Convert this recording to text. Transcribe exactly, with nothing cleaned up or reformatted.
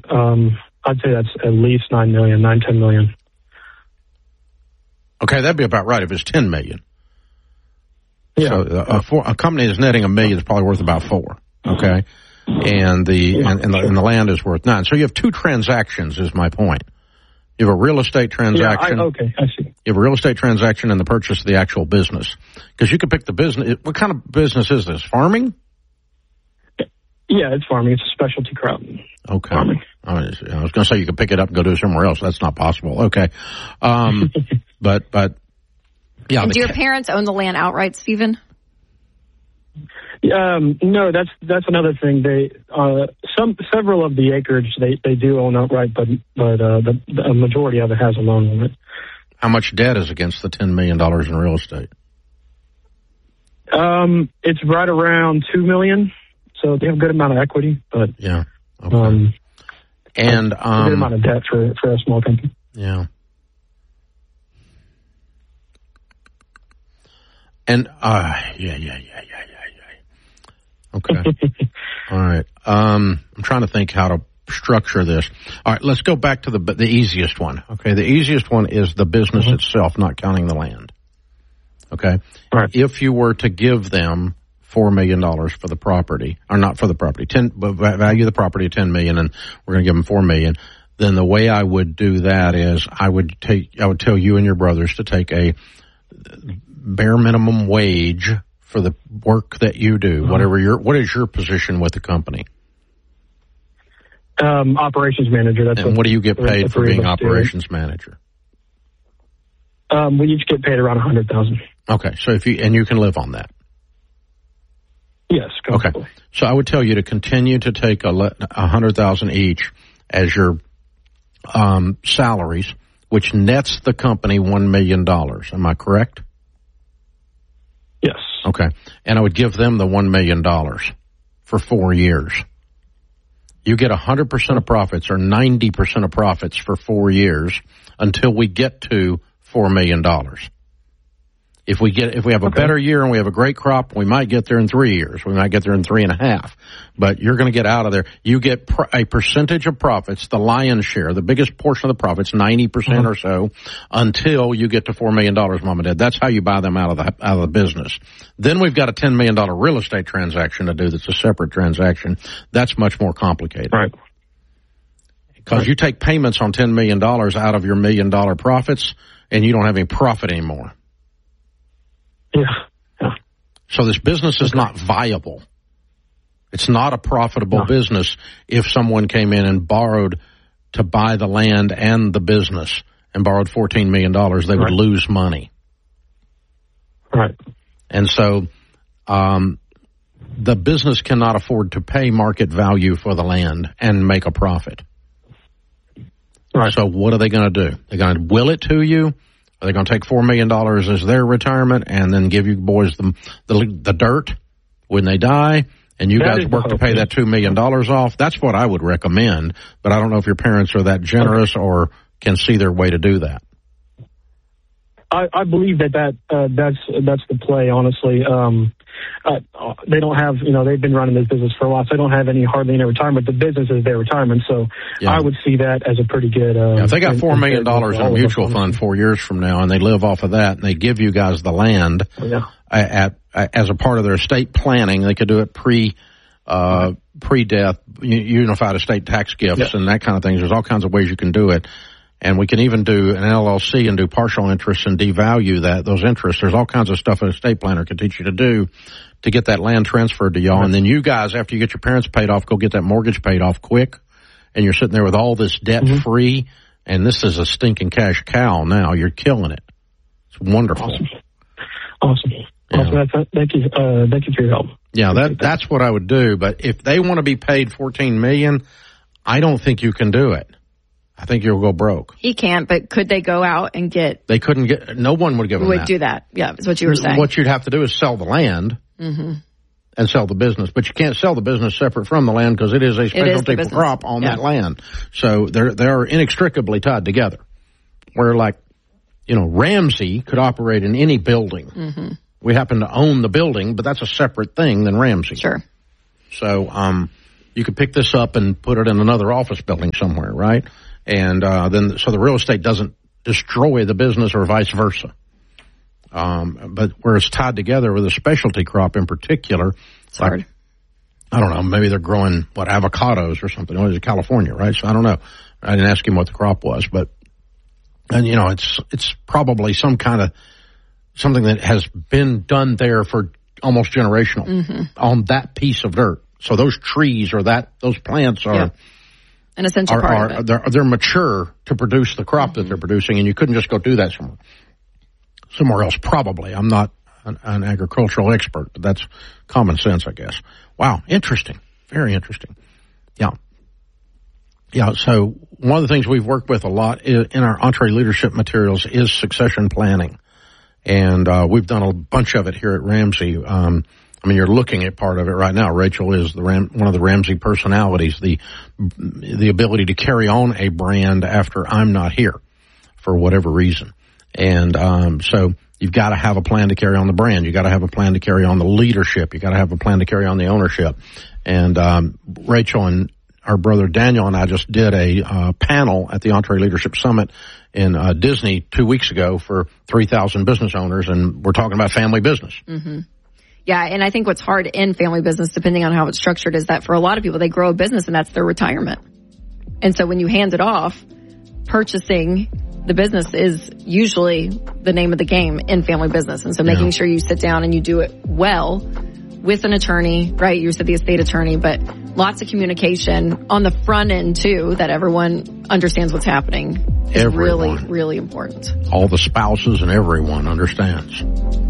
Um, I'd say that's at least nine million, nine, ten million. Okay, that'd be about right if it's ten million. Yeah. So a, a, four, a company that's netting a million is probably worth about four. Okay, and the yeah, and, and, the, sure. and the land is worth nine. So you have two transactions. Is my point. You have a real estate transaction. Yeah, I, okay, I see. You have a real estate transaction and the purchase of the actual business. Because you could pick the business. What kind of business is this? Farming? Yeah, it's farming. It's a specialty crop. Okay. Farming. I was, was going to say you could pick it up and go do it somewhere else. That's not possible. Okay. Um, but, but, yeah. And do your parents own the land outright, Stephen? Um, no, that's that's another thing. They uh, some several of the acreage they, they do own outright, but but uh, the, the majority of it has a loan on it. How much debt is against the ten million dollars in real estate? Um, it's right around two million. So they have a good amount of equity, but yeah, okay. um, and um, a good amount of debt for for a small company. Yeah. And uh, yeah, yeah, yeah, yeah, yeah, yeah. Okay. All right. Um, I'm trying to think how to structure this. All right, let's go back to the the easiest one. Okay, the easiest one is the business mm-hmm. itself, not counting the land. Okay. All right. If you were to give them four million dollars for the property, or not for the property, ten, but value the property at ten million, and we're going to give them four million. Then the way I would do that is I would take, I would tell you and your brothers to take a bare minimum wage for the work that you do. Mm-hmm. Whatever your, what is your position with the company? Um, operations manager. That's and what do you get paid for being operations do. manager? Um, we each get paid around a hundred thousand. Okay, so if you and you can live on that. Yes. Okay. So I would tell you to continue to take a, a hundred thousand each as your um, salaries, which nets the company one million dollars. Am I correct? Yes. Okay. And I would give them the one million dollars for four years. You get a hundred percent of profits or ninety percent of profits for four years until we get to four million dollars. If we get, if we have a okay. better year and we have a great crop, we might get there in three years. We might get there in three and a half. But you're going to get out of there. You get pr- a percentage of profits, the lion's share, the biggest portion of the profits, ninety percent mm-hmm. or so, until you get to four million dollars, Mom and Dad. That's how you buy them out of the out of the business. Then we've got a ten million dollars real estate transaction to do. That's a separate transaction. That's much more complicated. Right. Because right. you take payments on ten million dollars out of your million dollar profits, and you don't have any profit anymore. Yeah, yeah. So this business is okay. not viable. It's not a profitable no. business if someone came in and borrowed to buy the land and the business and borrowed fourteen million dollars. They right. would lose money. Right. And so um, the business cannot afford to pay market value for the land and make a profit. Right. So what are they going to do? They're going to will it to you? Are they going to take four million dollars as their retirement and then give you boys the, the, the dirt when they die, and you that guys work to pay that two million dollars off? That's what I would recommend, but I don't know if your parents are that generous okay. or can see their way to do that. I, I believe that, that uh, that's that's the play, honestly. Um, uh, they don't have, you know, they've been running this business for a while, so they don't have any hardly any retirement. The business is their retirement, so yeah. I would see that as a pretty good. Uh, yeah, if they got four million dollars in a mutual fund four years from now, and they live off of that, and they give you guys the land yeah. at, at as a part of their estate planning, they could do it pre uh, pre death, unified estate tax gifts, yeah. and that kind of things. There's all kinds of ways you can do it. And we can even do an L L C and do partial interest and devalue that those interests. There's all kinds of stuff an estate planner can teach you to do to get that land transferred to y'all. Right. And then you guys, after you get your parents paid off, go get that mortgage paid off quick. And you're sitting there with all this debt mm-hmm. free. And this is a stinking cash cow now. You're killing it. It's wonderful. Awesome. Awesome. Yeah. Awesome. Thank you. Uh, thank you for your help. Yeah, that that's what I would do. But if they want to be paid fourteen million dollars, I don't think you can do it. I think you'll go broke. He can't, but could they go out and get... They couldn't get... No one would give them would that. do that. Yeah, is what you were saying. What you'd have to do is sell the land mm-hmm. and sell the business. But you can't sell the business separate from the land because it is a specialty crop on yeah. that land. So they're, they're inextricably tied together. Where, like, you know, Ramsey could operate in any building. Mm-hmm. We happen to own the building, but that's a separate thing than Ramsey. Sure. So, um... you could pick this up and put it in another office building somewhere, right? And uh, then so the real estate doesn't destroy the business or vice versa. Um, but where it's tied together with a specialty crop in particular, it's like, hard. I don't know, maybe they're growing, what, avocados or something. What is it, California, right? So I don't know. I didn't ask him what the crop was, but, and you know, it's, it's probably some kind of, something that has been done there for almost generational mm-hmm. on that piece of dirt. So those trees or that, those plants are, yeah. an essential are, part are, of it. They're, they're mature to produce the crop mm-hmm. that they're producing, and you couldn't just go do that somewhere, somewhere else, probably. I'm not an, an agricultural expert, but that's common sense, I guess. Wow, interesting. Very interesting. Yeah. Yeah, so one of the things we've worked with a lot in our EntreLeadership materials is succession planning. And uh, we've done a bunch of it here at Ramsey. Um, I mean, you're looking at part of it right now. Rachel is the Ram- one of the Ramsey personalities, the the ability to carry on a brand after I'm not here for whatever reason. And um, so you've got to have a plan to carry on the brand. You've got to have a plan to carry on the leadership. You've got to have a plan to carry on the ownership. And um, Rachel and our brother Daniel and I just did a uh, panel at the EntreLeadership Summit in uh, Disney two weeks ago for three thousand business owners, and we're talking about family business. Mm-hmm. Yeah, and I think what's hard in family business, depending on how it's structured, is that for a lot of people, they grow a business and that's their retirement. And so when you hand it off, purchasing the business is usually the name of the game in family business. And so making yeah. sure you sit down and you do it well with an attorney, right? You said the estate attorney, but lots of communication on the front end too, that everyone understands what's happening is everyone. really, really important. All the spouses and everyone understands.